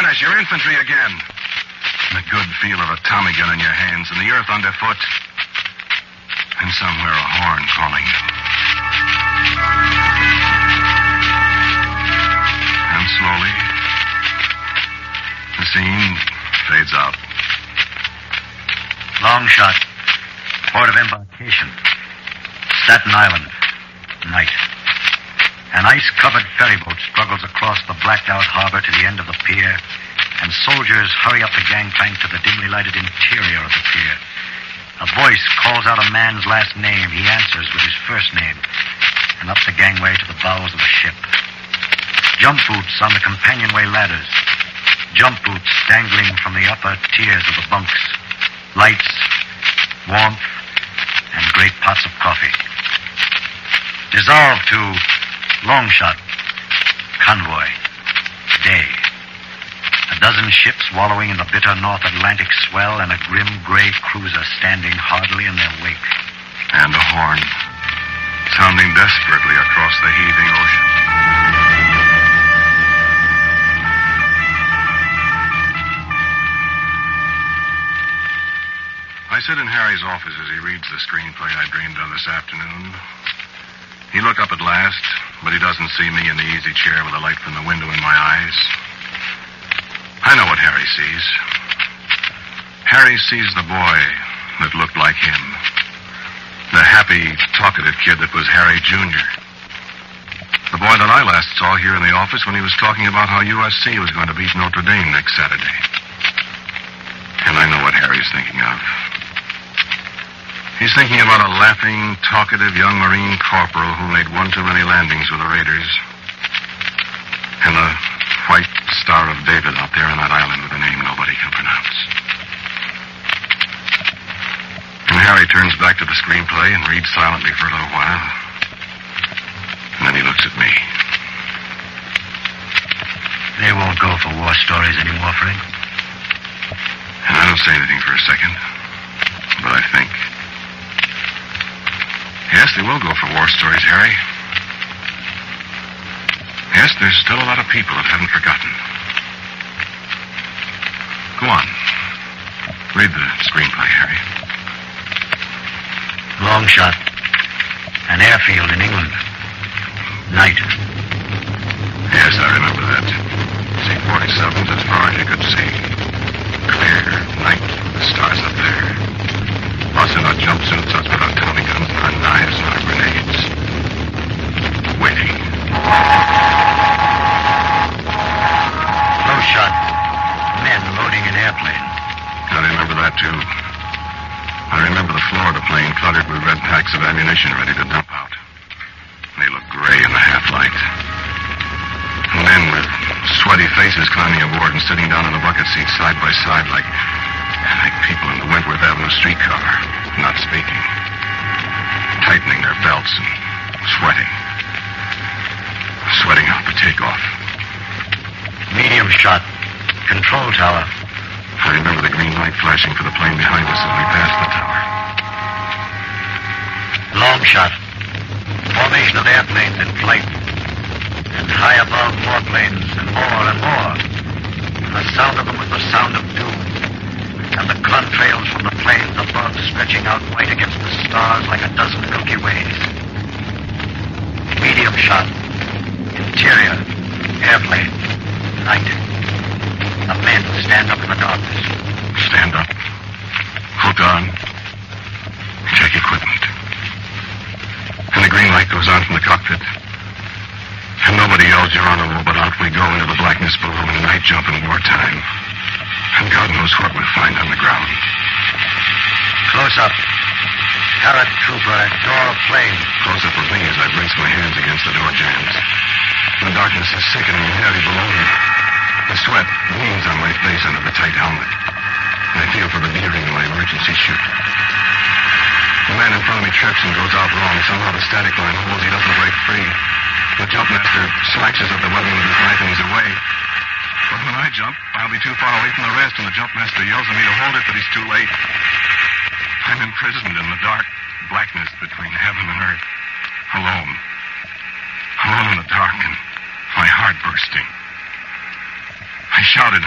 bananas, you're infantry again. The good feel of a Tommy gun in your hands and the earth underfoot. And somewhere a horn calling you. And slowly, the scene fades out. Long shot. Port of embarkation. Staten Island. Night. An ice-covered ferryboat struggles across the blacked-out harbor to the end of the pier, and soldiers hurry up the gangplank to the dimly lighted interior of the pier. A voice calls out a man's last name. He answers with his first name, and up the gangway to the bows of the ship. Jump boots on the companionway ladders. Jump boots dangling from the upper tiers of the bunks. Lights, warmth, and great pots of coffee. Dissolve to long shot, convoy, day. A dozen ships wallowing in the bitter North Atlantic swell and a grim gray cruiser standing hardly in their wake. And a horn, sounding desperately across the heaving ocean. I sit in Harry's office as he reads the screenplay I dreamed of this afternoon. He looked up at last, but he doesn't see me in the easy chair with the light from the window in my eyes. I know what Harry sees. Harry sees the boy that looked like him. The happy, talkative kid that was Harry Jr. The boy that I last saw here in the office when he was talking about how USC was going to beat Notre Dame next Saturday. And I know what Harry's thinking of. He's thinking about a laughing, talkative young Marine corporal who made one too many landings with the Raiders. And the white Star of David out there on that island with a name nobody can pronounce. And Harry turns back to the screenplay and reads silently for a little while. And then he looks at me. They won't go for war stories anymore, Frank. And I don't say anything for a second. But I think. Yes, they will go for war stories, Harry. Yes, there's still a lot of people that haven't forgotten. Go on. Read the screenplay, Harry. Long shot. An airfield in England. Night. Yes, I remember that. C-47s as far as you could see. Clear night with the stars up there. Us in our jumpsuits, us with our Tommy guns and our knives and our grenades. Waiting. Close shot. Men loading an airplane. I remember that, too. I remember the Florida plane cluttered with red packs of ammunition ready to dump out. They looked gray in the half-light. Men with sweaty faces climbing aboard and sitting down in the bucket seats side by side like people in the Wentworth Avenue streetcar, not speaking. Tightening their belts and sweating. Sweating out for takeoff. Medium shot. Control tower. I remember the green light flashing for the plane behind us as we passed the tower. Long shot. Formation of airplanes in flight. And high above, more planes, and more and more. And the sound of them was the sound of doom. And the contrails from the planes above stretching out white against the stars like a dozen Milky Ways. Medium shot. Interior. Airplane. Night. The men stand up in the darkness. Stand up. Hook on. Check equipment. And the green light goes on from the cockpit. And nobody yells Geronimo, but out we go into the blackness below in night jump in wartime. And God knows what we'll find on the ground. Close up. Paratrooper at door of plane. Close up with me as I brace my hands against the door jambs. The darkness is sickening and heavy below me. The sweat gleams on my face under the tight helmet. And I feel for the bearing of my emergency chute. The man in front of me trips and goes out wrong. Somehow the static line holds. He doesn't break free. The jumpmaster slashes at the webbing with his knife and he's away. But when I jump, I'll be too far away from the rest, and the jumpmaster yells at me to hold it, but he's too late. I'm imprisoned in the dark blackness between heaven and earth. Alone. Alone in the dark, and my heart bursting. I shouted